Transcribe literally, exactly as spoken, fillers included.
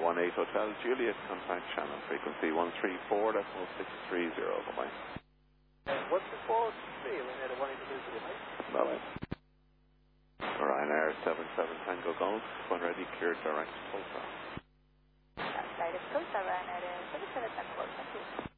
one eight Hotel Juliet, contact Shannon, frequency one three four decimal six three zero. Bye-bye. Uh, one three four three, we had a one eight Hotel Juliet, right? Bye-bye. Ryanair seven seven Tango Golf, when ready, cleared direct Tulsa. Direct Tulsa, Ryanair seven seven Tango Golf, thank you.